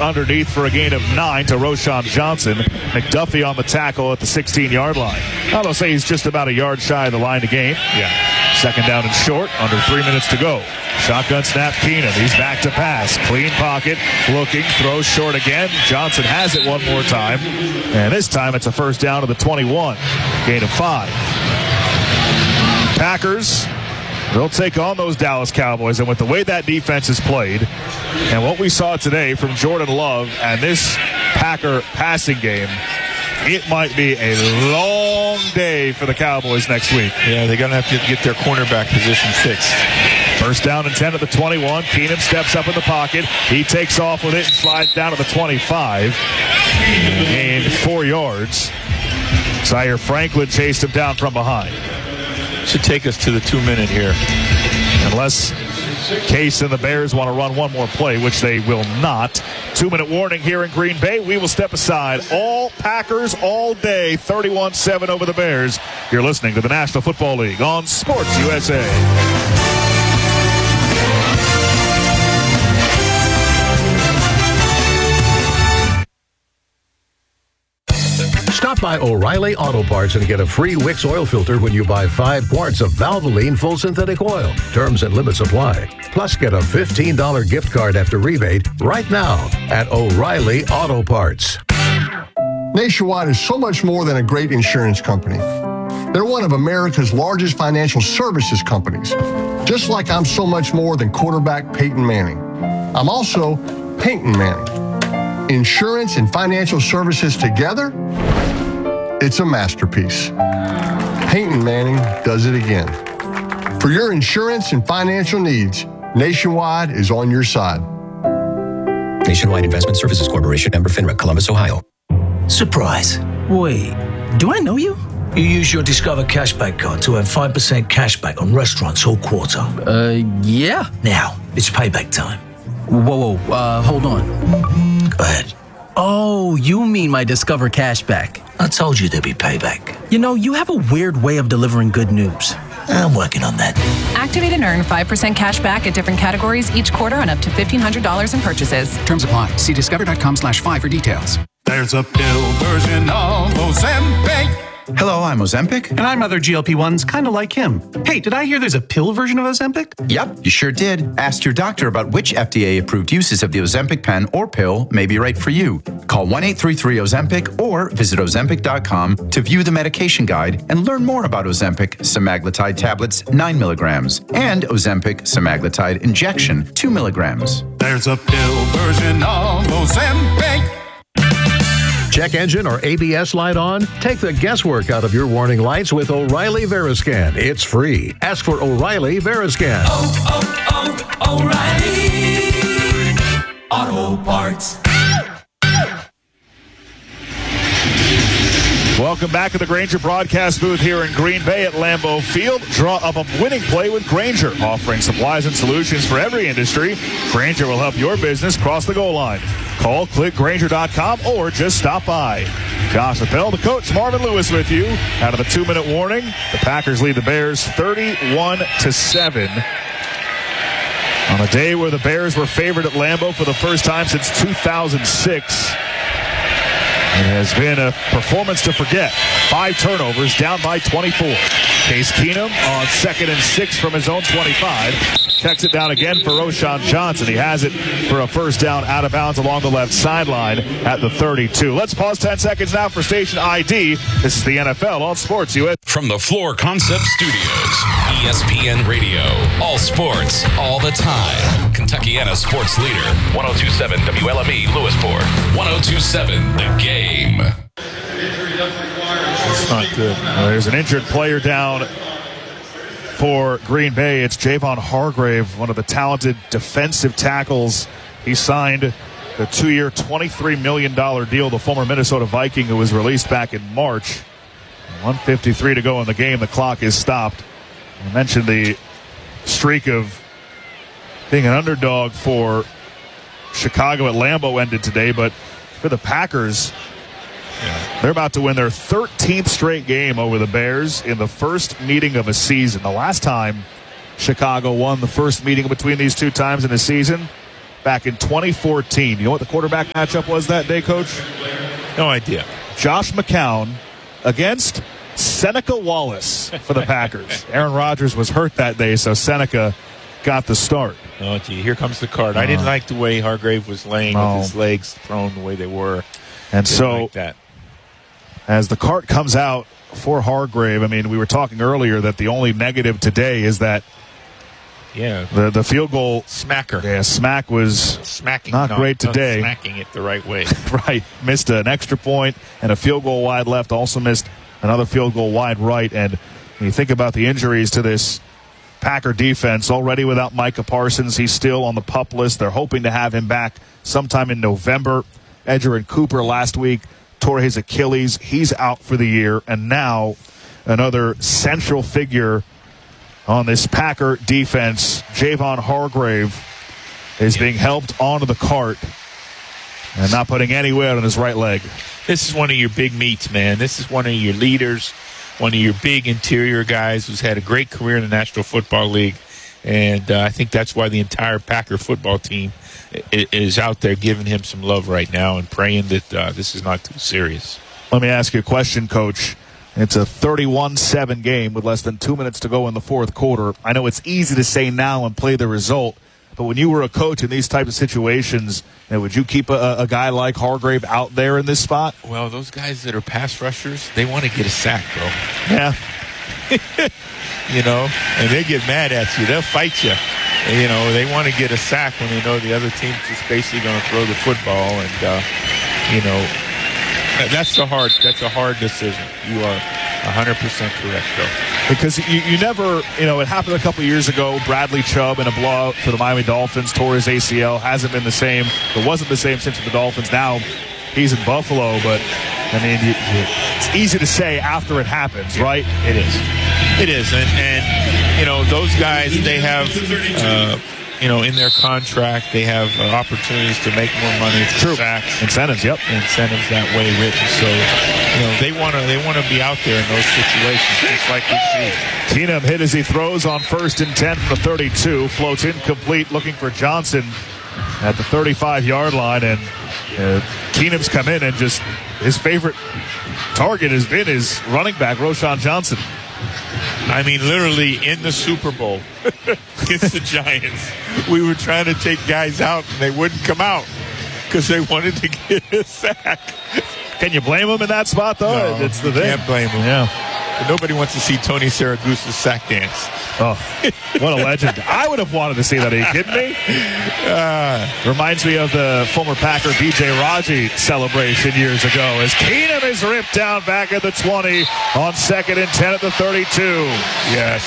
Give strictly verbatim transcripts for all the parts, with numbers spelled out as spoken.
underneath for a gain of nine to Roschon Johnson. McDuffie on the tackle at the sixteen-yard line. I'll say he's just about a yard shy of the line to gain. Yeah. Second down and short, under three minutes to go. Shotgun snap, Keenum. He's back to pass. Clean pocket, looking, throws short again. Johnson has it one more time. And this time it's a first down to the twenty-one. Gain of five. Packers, they'll take on those Dallas Cowboys. And with the way that defense is played and what we saw today from Jordan Love and this Packer passing game, it might be a long day for the Cowboys next week. Yeah, they're going to have to get their cornerback position fixed. First down and ten at the twenty-one. Keenum steps up in the pocket. He takes off with it and slides down to the twenty-five. Gained four yards. Zaire Franklin chased him down from behind. Should take us to the two-minute here. Unless Case and the Bears want to run one more play, which they will not. Two-minute warning here in Green Bay. We will step aside. All Packers all day, thirty-one seven over the Bears. You're listening to the National Football League on Sports U S A. Stop by O'Reilly Auto Parts and get a free Wix oil filter when you buy five quarts of Valvoline full synthetic oil. Terms and limits apply. Plus, get a fifteen dollars gift card after rebate right now at O'Reilly Auto Parts. Nationwide is so much more than a great insurance company. They're one of America's largest financial services companies. Just like I'm so much more than quarterback Peyton Manning. I'm also Peyton Manning. Insurance and financial services together? It's a masterpiece. Peyton Manning does it again. For your insurance and financial needs, Nationwide is on your side. Nationwide Investment Services Corporation, member FINRA, Columbus, Ohio. Surprise. Wait, do I know you? You use your Discover Cashback card to earn five percent cashback on restaurants all quarter. Uh, yeah. Now, it's payback time. Whoa, whoa, uh, hold on. Go ahead. Oh, you mean my Discover Cashback. I told you there'd be payback. You know, you have a weird way of delivering good news. I'm working on that. Activate and earn five percent cash back at different categories each quarter on up to fifteen hundred dollars in purchases. Terms apply. See discover.com slash five for details. There's a pill version of Ozempic. Hello, I'm Ozempic. And I'm other G L P ones kind of like him. Hey, did I hear there's a pill version of Ozempic? Yep, you sure did. Ask your doctor about which F D A-approved uses of the Ozempic pen or pill may be right for you. Call one eight three three Ozempic or visit Ozempic dot com to view the medication guide and learn more about Ozempic semaglutide tablets, nine milligrams, and Ozempic semaglutide injection, two milligrams. There's a pill version of Ozempic. Check engine or A B S light on? Take the guesswork out of your warning lights with O'Reilly Veriscan. It's free. Ask for O'Reilly Veriscan. Oh, oh, oh, O'Reilly Auto Parts. Welcome back to the Grainger broadcast booth here in Green Bay at Lambeau Field. Draw up a winning play with Grainger, offering supplies and solutions for every industry. Grainger will help your business cross the goal line. Call, click Grainger dot com, or just stop by. Josh Appel, the coach, Marvin Lewis with you. Out of the two-minute warning, the Packers lead the Bears thirty-one to seven. On a day where the Bears were favored at Lambeau for the first time since two thousand six. It has been a performance to forget. Five turnovers, down by twenty-four. Case Keenum on second and six from his own twenty-five. Checks it down again for Roschon Johnson. He has it for a first down out of bounds along the left sideline at the thirty-two. Let's pause ten seconds now for station I D. This is the N F L on Sports U S A. From the Floor Concept Studios, E S P N Radio. All sports, all the time. Kentuckiana sports leader. one oh two point seven W L M E Lewisport. one oh two point seven The Game. It's not good. Well, there's an injured player down for Green Bay. It's Javon Hargrave, one of the talented defensive tackles. He signed the two-year, twenty-three million dollars deal, the former Minnesota Viking who was released back in March. one fifty-three to go in the game. The clock is stopped. I mentioned the streak of being an underdog for Chicago at Lambeau ended today, but for the Packers, they're about to win their thirteenth straight game over the Bears in the first meeting of a season. The last time Chicago won the first meeting between these two times in a season, back in twenty fourteen. You know what the quarterback matchup was that day, Coach? No idea. Josh McCown against Seneca Wallace for the Packers. Aaron Rodgers was hurt that day, so Seneca got the start. Oh, gee, here comes the card. Uh, I didn't like the way Hargrave was laying no. with his legs thrown the way they were. And so, like that. As the cart comes out for Hargrave, I mean, we were talking earlier that the only negative today is that yeah, the the field goal smacker. Yeah, smack was smacking not no, great today. Not smacking it the right way. Right. Missed an extra point and a field goal wide left. Also missed another field goal wide right. And when you think about the injuries to this Packer defense, already without Micah Parsons, he's still on the PUP list. They're hoping to have him back sometime in November. Edgerrin Cooper last week tore his Achilles. He's out for the year. And now another central figure on this Packer defense, Javon Hargrave, is being helped onto the cart and not putting any weight on his right leg. This is one of your big meats, man. This is one of your leaders, one of your big interior guys who's had a great career in the National Football League. And uh, I think that's why the entire Packer football team is out there giving him some love right now and praying that uh, this is not too serious. Let me ask you a question, Coach. It's a thirty-one seven game with less than two minutes to go in the fourth quarter. I know it's easy to say now and play the result, but when you were a coach in these types of situations, you know, would you keep a, a guy like Hargrave out there in this spot? Well, those guys that are pass rushers, they want to get a sack, bro. Yeah. You know, and they get mad at you. They'll fight you. And, you know, they want to get a sack when they know the other team's just basically going to throw the football. And, uh, you know, that's a hard that's a hard decision. You are one hundred percent correct, though. Because you, you never, you know, it happened a couple years ago. Bradley Chubb in a blowout for the Miami Dolphins tore his A C L. Hasn't been the same. It wasn't the same since the Dolphins. Now he's in Buffalo. But, I mean, you, you, it's easy to say after it happens, right? It is. It is. And, and you know, those guys, they have, uh, you know, in their contract, they have uh, opportunities to make more money. True. Sacks. Incentives, yep. Incentives that way written. So, you know, they want to they want to be out there in those situations, just like we see. Keenum hit as he throws on first and ten from the thirty-two. Floats incomplete, looking for Johnson at the thirty-five-yard line. And uh, Keenum's come in and just his favorite target has been his running back, Roschon Johnson. I mean, literally in the Super Bowl against the Giants, we were trying to take guys out, and they wouldn't come out because they wanted to get a sack. Can you blame them in that spot, though? No, it's the you thing. Can't blame them. Yeah. But nobody wants to see Tony Saragusa's sack dance. Oh, what a legend. I would have wanted to see that. Are you kidding me? Uh, reminds me of the former Packer B J Raji celebration years ago as Keenum is ripped down back at the twenty on second and ten at the thirty-two. Yes.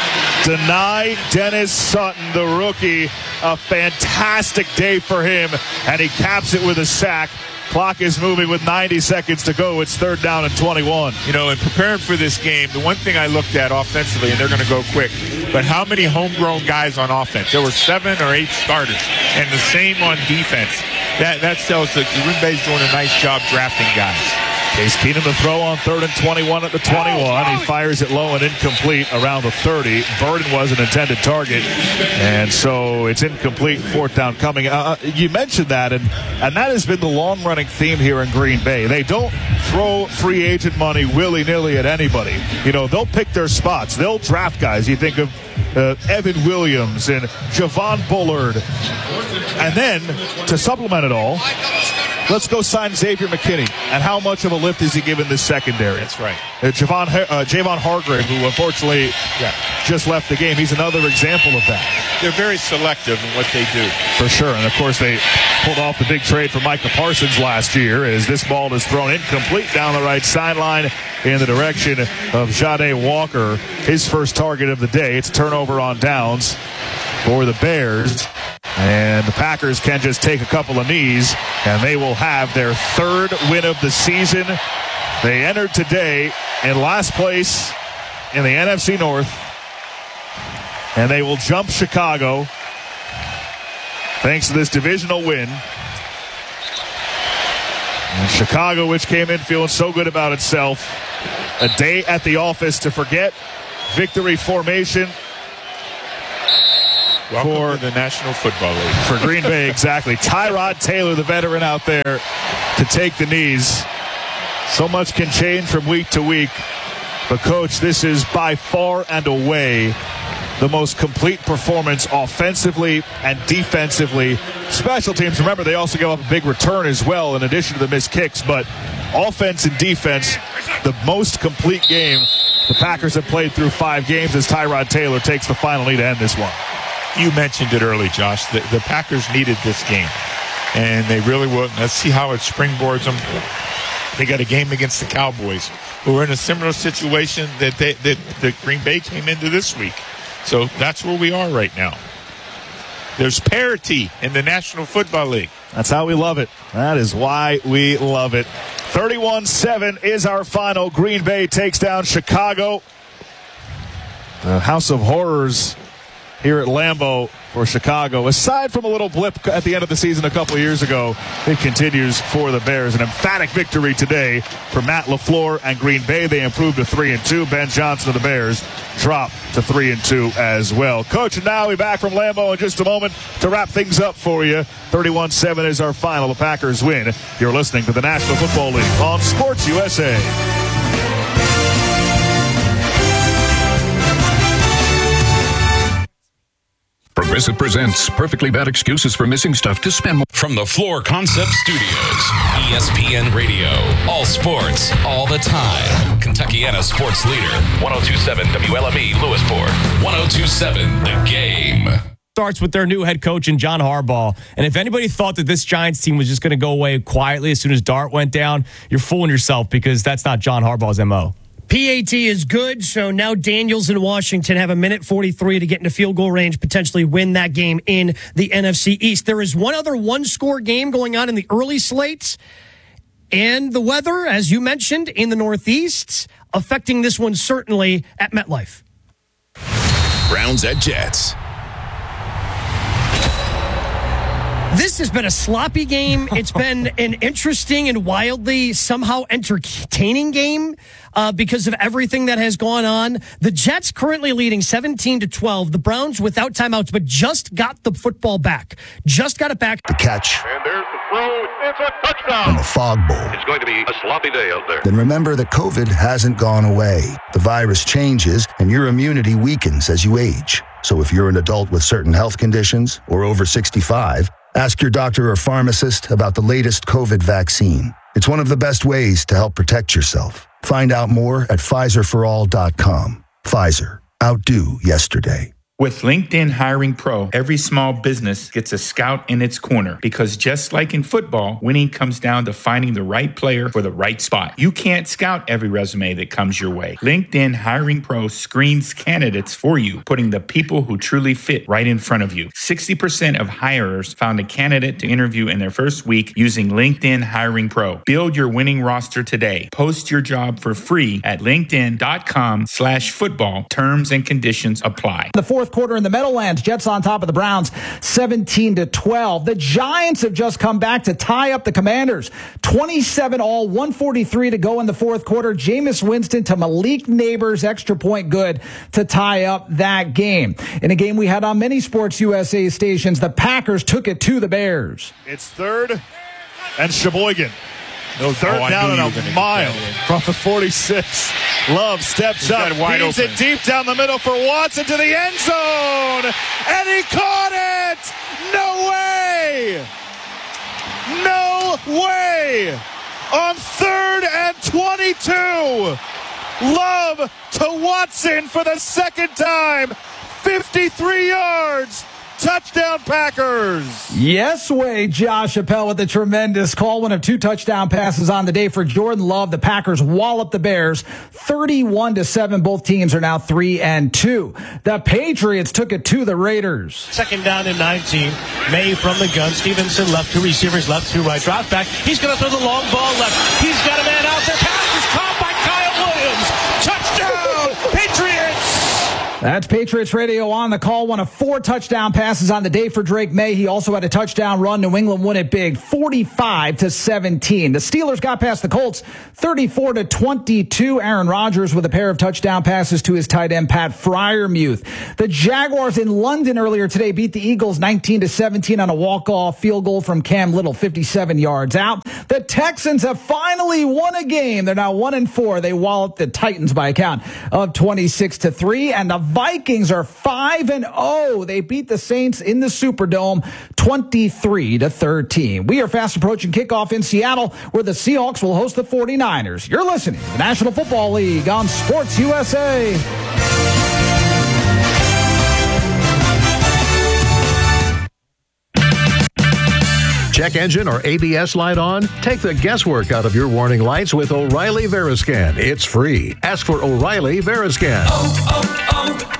Deny Dennis Sutton, the rookie, a fantastic day for him, and he caps it with a sack. Clock is moving with ninety seconds to go. It's third down and twenty-one. You know, in preparing for this game, the one thing I looked at offensively, and they're going to go quick, but how many homegrown guys on offense? There were seven or eight starters, and the same on defense. That that tells that Green Bay's doing a nice job drafting guys. Case Keenum to throw on third and twenty-one at the twenty-one. He fires it low and incomplete around the thirty. Burden was an intended target, and so it's incomplete. Fourth down coming. Uh, you mentioned that, and, and that has been the long-running theme here in Green Bay. They don't throw free agent money willy-nilly at anybody. You know, they'll pick their spots. They'll draft guys. You think of uh, Evan Williams and Javon Bullard. And then, to supplement it all, let's go sign Xavier McKinney. And how much of a lift is he given this secondary? That's right. Uh, Javon, uh, Javon Hargrave, who unfortunately yeah. just left the game, he's another example of that. They're very selective in what they do. For sure. And, of course, they pulled off the big trade for Micah Parsons last year as this ball is thrown incomplete down the right sideline in the direction of Jahdae Walker. His first target of the day. It's turnover on downs for the Bears. And the Packers can just take a couple of knees, and they will have their third win of the season. They entered today in last place in the N F C North, and they will jump Chicago thanks to this divisional win. And Chicago, which came in feeling so good about itself, a day at the office to forget, victory formation. Welcome for to the National Football League. For Green Bay, exactly. Tyrod Taylor, the veteran out there, to take the knees. So much can change from week to week. But, Coach, this is by far and away the most complete performance offensively and defensively. Special teams, remember, they also give up a big return as well in addition to the missed kicks. But offense and defense, the most complete game the Packers have played through five games as Tyrod Taylor takes the final knee to end this one. You mentioned it early, Josh. The, the Packers needed this game, and they really will. Let's see how it springboards them. They got a game against the Cowboys, who are in a similar situation that, they, that, that Green Bay came into this week. So that's where we are right now. There's parity in the National Football League. That's how we love it. That is why we love it. thirty-one seven is our final. Green Bay takes down Chicago. The House of Horrors here at Lambeau for Chicago. Aside from a little blip at the end of the season a couple of years ago, it continues for the Bears. An emphatic victory today for Matt LaFleur and Green Bay. They improved to three and two. Ben Johnson of the Bears dropped to three and two as well. Coach, and now we're back from Lambeau in just a moment to wrap things up for you. thirty-one seven is our final. The Packers win. You're listening to the National Football League on Sports U S A. Progressive presents Perfectly Bad Excuses for Missing Stuff to Spend More. From the Floor Concept Studios, E S P N Radio, all sports, all the time. Kentuckiana sports leader, ten twenty-seven W L M E Lewisport, ten twenty-seven The Game. Starts with their new head coach in John Harbaugh. And if anybody thought that this Giants team was just going to go away quietly as soon as Dart went down, you're fooling yourself because that's not John Harbaugh's M O. P A T is good, so now Daniels and Washington have a minute forty-three to get into field goal range, potentially win that game in the N F C East. There is one other one-score game going on in the early slates, and the weather, as you mentioned, in the Northeast, affecting this one certainly at MetLife. Browns at Jets. This has been a sloppy game. It's been an interesting and wildly somehow entertaining game uh, because of everything that has gone on. The Jets currently leading seventeen to twelve. The Browns without timeouts, but just got the football back. Just got it back. The catch. And there's the throw. It's a touchdown. And the fog bowl. It's going to be a sloppy day out there. Then remember that COVID hasn't gone away. The virus changes and your immunity weakens as you age. So if you're an adult with certain health conditions or over sixty-five, ask your doctor or pharmacist about the latest COVID vaccine. It's one of the best ways to help protect yourself. Find out more at Pfizer for all dot com. Pfizer. Outdo yesterday. With LinkedIn Hiring Pro, every small business gets a scout in its corner because just like in football, winning comes down to finding the right player for the right spot. You can't scout every resume that comes your way. LinkedIn Hiring Pro screens candidates for you, putting the people who truly fit right in front of you. sixty percent of hirers found a candidate to interview in their first week using LinkedIn Hiring Pro. Build your winning roster today. Post your job for free at linkedin.com slash football. Terms and conditions apply. The fourth quarter in the Meadowlands, Jets on top of the Browns, seventeen to twelve. The Giants have just come back to tie up the Commanders. twenty-seven all, one forty-three to go in the fourth quarter. Jameis Winston to Malik Neighbors, extra point good to tie up that game. In a game we had on many Sports U S A stations, the Packers took it to the Bears. It's third and Sheboygan. No, third oh, down and a mile from the forty-six. Love steps He's up, feeds it deep down the middle for Watson to the end zone, and he caught it! No way! No way! On third and twenty-two, Love to Watson for the second time, fifty-three yards. Touchdown Packers. Yes way, Josh Appel with the tremendous call. One of two touchdown passes on the day for Jordan Love. The Packers wallop the Bears thirty-one to seven. Both teams are now three and two. The Patriots took it to the Raiders. Second down and nineteen. May from the gun. Stevenson left, two receivers left, two right. Drop back. He's going to throw the long ball left. He's got a man out there. Pass is caught by Kyle Williams. Touchdown Patriots. That's Patriots Radio on the call. One of four touchdown passes on the day for Drake May. He also had a touchdown run. New England won it big, forty-five to seventeen. The Steelers got past the Colts, thirty-four to twenty-two. Aaron Rodgers with a pair of touchdown passes to his tight end, Pat Freiermuth. The Jaguars in London earlier today beat the Eagles nineteen to seventeen on a walk-off field goal from Cam Little, fifty-seven yards out. The Texans have finally won a game. They're now one and four. They walloped the Titans by a count of twenty-six to three, and the Vikings are five and oh. They beat the Saints in the Superdome twenty-three to thirteen. We are fast approaching kickoff in Seattle, where the Seahawks will host the forty-niners. You're listening to the National Football League on Sports U S A. Check engine or A B S light on? Take the guesswork out of your warning lights with O'Reilly Veriscan. It's free. Ask for O'Reilly Veriscan. Oh,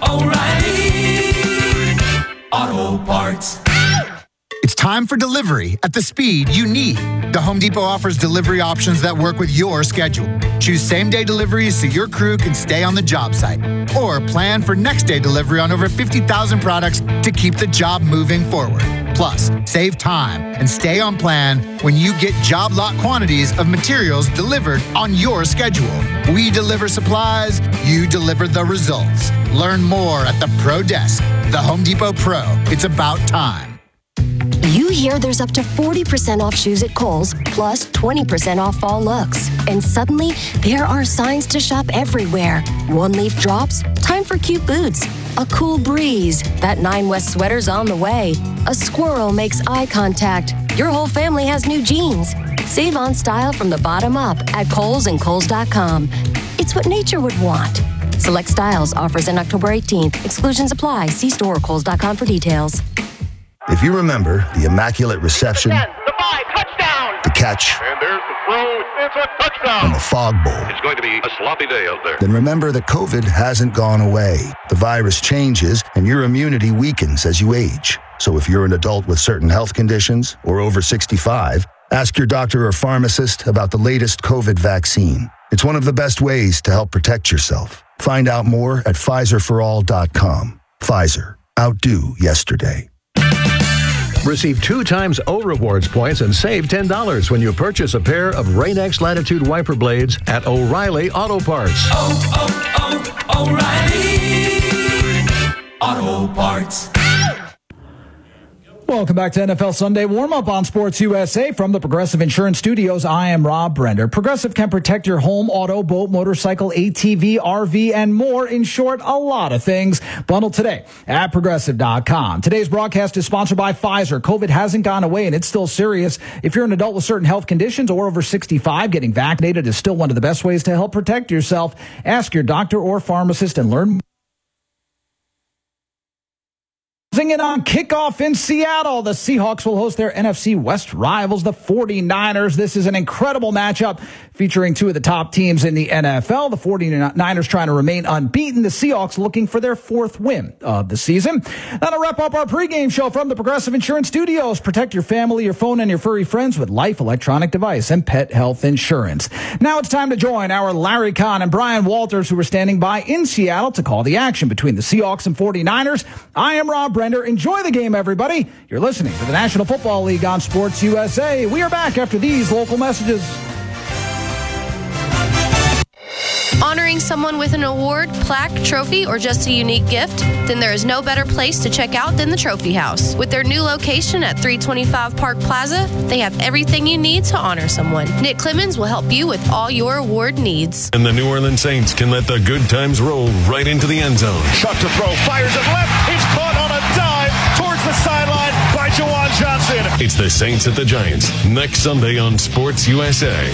oh, oh, O'Reilly Auto Parts. It's time for delivery at the speed you need. The Home Depot offers delivery options that work with your schedule. Choose same-day deliveries so your crew can stay on the job site. Or plan for next-day delivery on over fifty thousand products to keep the job moving forward. Plus, save time and stay on plan when you get job lot quantities of materials delivered on your schedule. We deliver supplies, you deliver the results. Learn more at the Pro Desk. The Home Depot Pro. It's about time. You hear there's up to forty percent off shoes at Kohl's, plus twenty percent off fall looks. And suddenly, there are signs to shop everywhere. One-leaf drops, time for cute boots. A cool breeze, that Nine West sweater's on the way. A squirrel makes eye contact. Your whole family has new jeans. Save on style from the bottom up at Kohl's and Kohl's dot com. It's what nature would want. Select styles, offers in October eighteenth. Exclusions apply. See store or Kohl's dot com for details. If you remember the Immaculate Reception, The five, touchdown! the catch, And there's the throw. It's a touchdown! and the Fog Bowl, It's going to be a sloppy day out there. then remember that COVID hasn't gone away. The virus changes and your immunity weakens as you age. So if you're an adult with certain health conditions or over sixty-five, ask your doctor or pharmacist about the latest COVID vaccine. It's one of the best ways to help protect yourself. Find out more at Pfizer for all dot com. Pfizer. Outdo yesterday. Receive two times O Rewards points and save ten dollars when you purchase a pair of Rain-X Latitude wiper blades at O'Reilly Auto Parts. Oh, oh, oh, O'Reilly Auto Parts. Welcome back to N F L Sunday Warm-Up on Sports U S A from the Progressive Insurance Studios. I am Rob Brender. Progressive can protect your home, auto, boat, motorcycle, A T V, R V, and more. In short, a lot of things. Bundle today at Progressive dot com. Today's broadcast is sponsored by Pfizer. COVID hasn't gone away, and it's still serious. If you're an adult with certain health conditions or over sixty-five, getting vaccinated is still one of the best ways to help protect yourself. Ask your doctor or pharmacist and learn more. It on kickoff in Seattle. The Seahawks will host their N F C West rivals, the forty-niners. This is an incredible matchup featuring two of the top teams in the N F L. The forty-niners trying to remain unbeaten. The Seahawks looking for their fourth win of the season. That'll wrap up our pregame show from the Progressive Insurance Studios. Protect your family, your phone, and your furry friends with Life Electronic Device and Pet Health Insurance. Now it's time to join our Larry Kahn and Brian Walters, who are standing by in Seattle to call the action between the Seahawks and forty-niners. I am Rob Brender. Enjoy the game, everybody. You're listening to the National Football League on Sports U S A. We are back after these local messages. Honoring someone with an award, plaque, trophy, or just a unique gift? Then there is no better place to check out than the Trophy House. With their new location at three twenty-five Park Plaza, they have everything you need to honor someone. Nick Clemens will help you with all your award needs. And the New Orleans Saints can let the good times roll right into the end zone. Shot to throw, fires it left. It's caught on a dive towards the sideline by Jawan Johnson. It's the Saints at the Giants next Sunday on Sports U S A.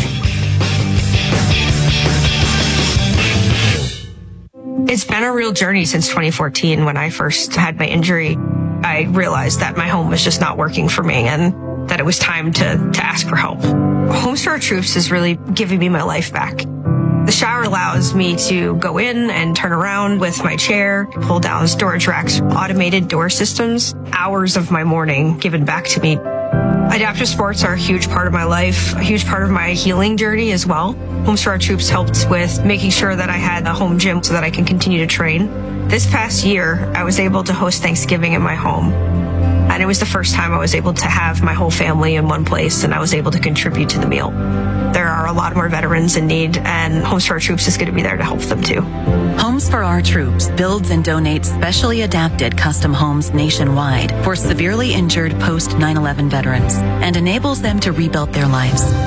It's been a real journey since twenty fourteen when I first had my injury. I realized that my home was just not working for me and that it was time to, to ask for help. Home Store Troops is really giving me my life back. The shower allows me to go in and turn around with my chair, pull down storage racks, automated door systems, hours of my morning given back to me. Adaptive sports are a huge part of my life, a huge part of my healing journey as well. Homes for Our Troops helped with making sure that I had a home gym so that I can continue to train. This past year, I was able to host Thanksgiving in my home. And it was the first time I was able to have my whole family in one place, and I was able to contribute to the meal. There are a lot more veterans in need, and Homes for Our Troops is going to be there to help them too. Homes for Our Troops builds and donates specially adapted custom homes nationwide for severely injured post nine eleven veterans and enables them to rebuild their lives.